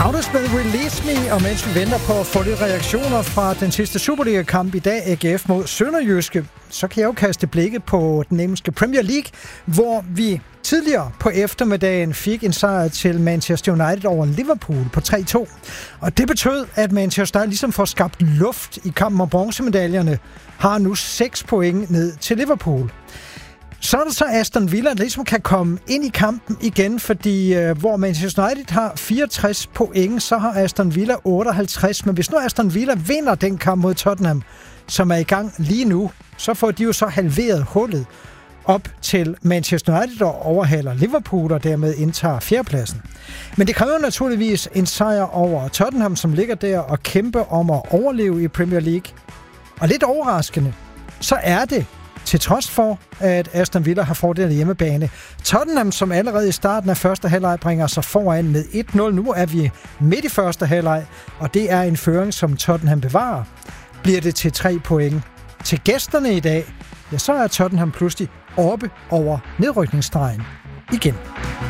Autos med Release Me, og mens vi venter på at få lidt reaktioner fra den sidste Superliga-kamp i dag, AGF mod Sønderjyske, så kan jeg jo kaste blikket på den engelske Premier League, hvor vi tidligere på eftermiddagen fik en sejr til Manchester United over Liverpool på 3-2. Og det betød, at Manchester United ligesom får skabt luft i kampen om bronzemedaljerne, har nu 6 point ned til Liverpool. Så er det så Aston Villa, der ligesom kan komme ind i kampen igen, fordi hvor Manchester United har 64 point, så har Aston Villa 58. Men hvis nu Aston Villa vinder den kamp mod Tottenham, som er i gang lige nu, så får de jo så halveret hullet op til Manchester United og overhaler Liverpool og dermed indtager fjerdepladsen. Men det kræver naturligvis en sejr over Tottenham, som ligger der og kæmper om at overleve i Premier League. Og lidt overraskende, så er det til trods for, at Aston Villa har fordel af hjemmebane. Tottenham, som allerede i starten af første halvleg bringer sig foran med 1-0. Nu er vi midt i første halvleg, og det er en føring, som Tottenham bevarer. Bliver det til 3 point til gæsterne i dag, ja, så er Tottenham pludselig oppe over nedrykningsstregen igen.